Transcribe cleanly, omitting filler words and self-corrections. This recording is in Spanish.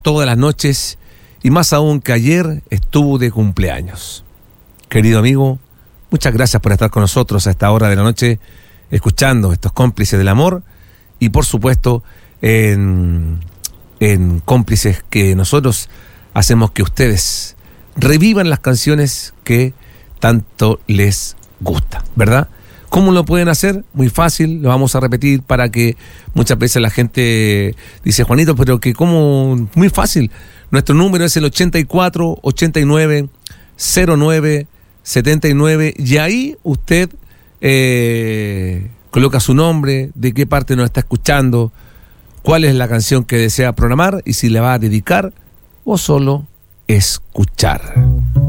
todas las noches y más aún que ayer estuvo de cumpleaños. Querido amigo, muchas gracias por estar con nosotros a esta hora de la noche, escuchando estos cómplices del amor y por supuesto en cómplices que nosotros hacemos que ustedes revivan las canciones que tanto les gusta, ¿verdad? ¿Cómo lo pueden hacer? Muy fácil, lo vamos a repetir para que muchas veces la gente dice, Juanito, pero que ¿cómo? Muy fácil. Nuestro número es el 84 89 09 79 y ahí usted coloca su nombre, de qué parte nos está escuchando, cuál es la canción que desea programar y si le va a dedicar o solo escuchar.